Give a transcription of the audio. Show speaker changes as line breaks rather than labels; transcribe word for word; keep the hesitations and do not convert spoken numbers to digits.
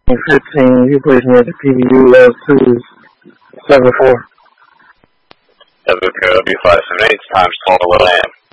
fifteen, you placed me at the P B U L two seven four.
W K W five seven eight times twelve L M.